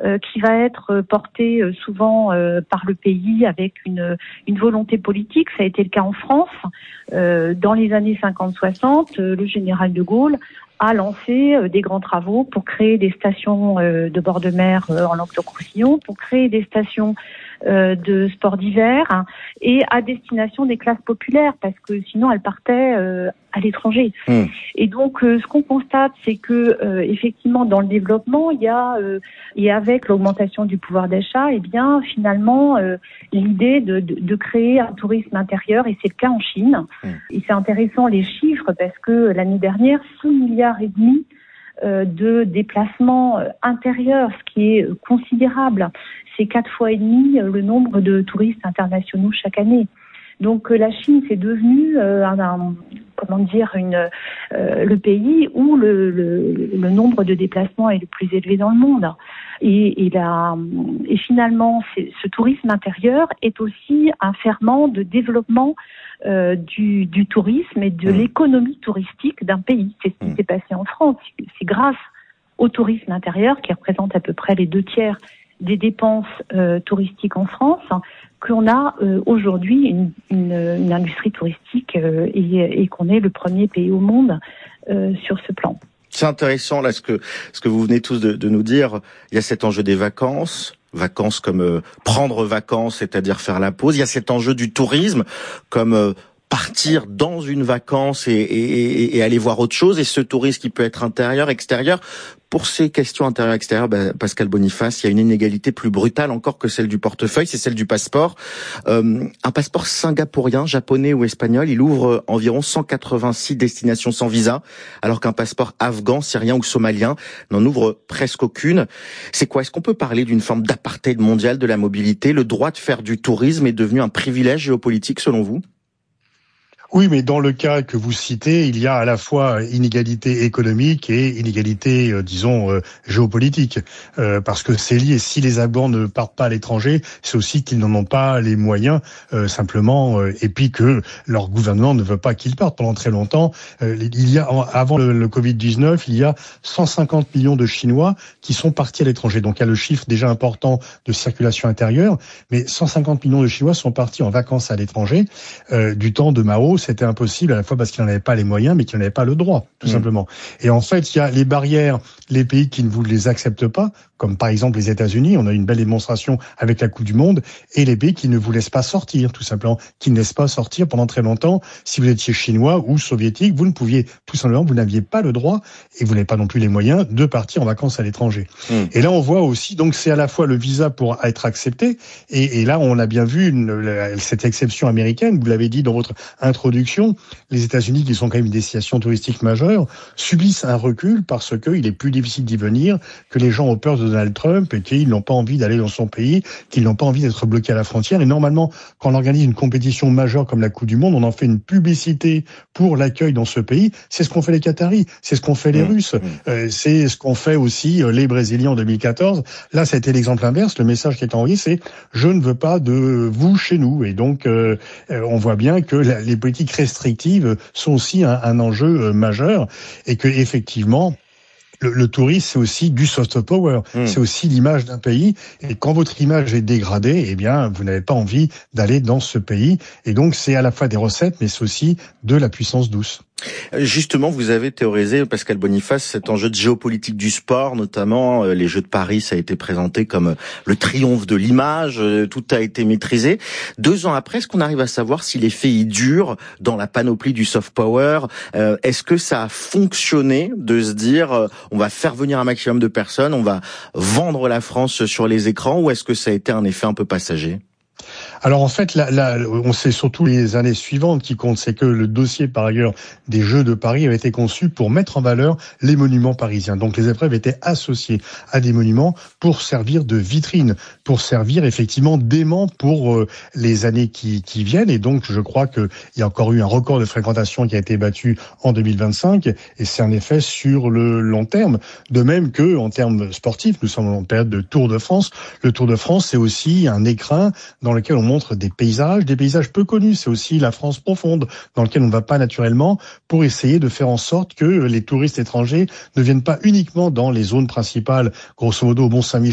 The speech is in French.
qui va être portée souvent par le pays avec une volonté politique. Ça a été le cas en France. Dans les années 50-60, le général de Gaulle a lancé des grands travaux pour créer des stations de bord de mer en Languedoc-Roussillon, pour créer des stations de sport d'hiver, hein, et à destination des classes populaires, parce que sinon elles partaient à l'étranger. Et donc ce qu'on constate, c'est que effectivement dans le développement, il y a et avec l'augmentation du pouvoir d'achat, et bien finalement l'idée de créer un tourisme intérieur, et c'est le cas en Chine. Et c'est intéressant les chiffres, parce que l'année dernière 6,5 milliards de déplacements intérieurs, ce qui est considérable. C'est 4,5 fois le nombre de touristes internationaux chaque année. Donc la Chine, c'est devenu le pays où le nombre de déplacements est le plus élevé dans le monde. Et finalement, ce tourisme intérieur est aussi un ferment de développement du tourisme et de l'économie touristique d'un pays. C'est ce qui s'est passé en France. C'est grâce au tourisme intérieur, qui représente à peu près les 2/3 des dépenses touristiques en France, qu'on a aujourd'hui une industrie touristique et qu'on est le premier pays au monde sur ce plan. C'est intéressant là ce que vous venez tous de nous dire. Il y a cet enjeu des vacances comme prendre vacances, c'est-à-dire faire la pause. Il y a cet enjeu du tourisme comme partir dans une vacance et aller voir autre chose, et ce tourisme qui peut être intérieur, extérieur. Pour ces questions intérieur-extérieur, Pascal Boniface, il y a une inégalité plus brutale encore que celle du portefeuille, c'est celle du passeport. Un passeport singapourien, japonais ou espagnol, il ouvre environ 186 destinations sans visa, alors qu'un passeport afghan, syrien ou somalien n'en ouvre presque aucune. C'est quoi? Est-ce qu'on peut parler d'une forme d'apartheid mondial de la mobilité? Le droit de faire du tourisme est devenu un privilège géopolitique selon vous? Oui, mais dans le cas que vous citez, il y a à la fois inégalité économique et inégalité, géopolitique, parce que c'est lié. Si les Afghans ne partent pas à l'étranger, c'est aussi qu'ils n'en ont pas les moyens, simplement, et puis que leur gouvernement ne veut pas qu'ils partent pendant très longtemps. Il y a, avant le Covid-19, il y a 150 millions de Chinois qui sont partis à l'étranger. Donc il y a le chiffre déjà important de circulation intérieure, mais 150 millions de Chinois sont partis en vacances à l'étranger. Du temps de Mao, c'était impossible, à la fois parce qu'il n'en avait pas les moyens, mais qu'il n'en avait pas le droit, tout simplement. Et en fait, il y a les barrières, les pays qui ne vous les acceptent pas, comme par exemple les États-Unis, on a une belle démonstration avec la Coupe du Monde, et les pays qui ne vous laissent pas sortir, tout simplement, qui ne laissent pas sortir pendant très longtemps. Si vous étiez chinois ou soviétique, vous ne pouviez, tout simplement, vous n'aviez pas le droit, et vous n'avez pas non plus les moyens de partir en vacances à l'étranger. Et là, on voit aussi, donc c'est à la fois le visa pour être accepté, et là, on a bien vu cette exception américaine, vous l'avez dit dans votre introduction, les États-Unis, qui sont quand même une destination touristique majeure, subissent un recul parce qu'il est plus difficile d'y venir, que les gens ont peur de Donald Trump et qu'ils n'ont pas envie d'aller dans son pays, qu'ils n'ont pas envie d'être bloqués à la frontière. Et normalement, quand on organise une compétition majeure comme la Coupe du Monde, on en fait une publicité pour l'accueil dans ce pays. C'est ce qu'ont fait les Qataris, c'est ce qu'ont fait les Russes, c'est ce qu'ont fait aussi les Brésiliens en 2014. Là, ça a été l'exemple inverse. Le message qui est envoyé, c'est « je ne veux pas de vous chez nous ». Et donc, on voit bien que les politiques restrictives sont aussi un enjeu majeur, et que effectivement, le tourisme, c'est aussi du soft power, c'est aussi l'image d'un pays, et quand votre image est dégradée, eh bien, vous n'avez pas envie d'aller dans ce pays, et donc c'est à la fois des recettes, mais c'est aussi de la puissance douce. Justement, vous avez théorisé, Pascal Boniface, cet enjeu de géopolitique du sport, notamment les Jeux de Paris, ça a été présenté comme le triomphe de l'image, tout a été maîtrisé. 2 ans après, est-ce qu'on arrive à savoir si l'effet y dure dans la panoplie du soft power? Est-ce que ça a fonctionné de se dire on va faire venir un maximum de personnes, on va vendre la France sur les écrans, ou est-ce que ça a été un effet un peu passager? Alors en fait, on sait surtout les années suivantes qui comptent, c'est que le dossier par ailleurs des Jeux de Paris avait été conçu pour mettre en valeur les monuments parisiens. Donc les épreuves étaient associées à des monuments pour servir de vitrine, pour servir effectivement d'aimant pour les années qui viennent. Et donc je crois qu'il y a encore eu un record de fréquentation qui a été battu en 2025, et c'est un effet sur le long terme. De même que en termes sportifs, nous sommes en période de Tour de France. Le Tour de France, c'est aussi un écrin dans lequel on montre des paysages peu connus. C'est aussi la France profonde, dans lequel on ne va pas naturellement, pour essayer de faire en sorte que les touristes étrangers ne viennent pas uniquement dans les zones principales, grosso modo au Mont-Saint-Michel,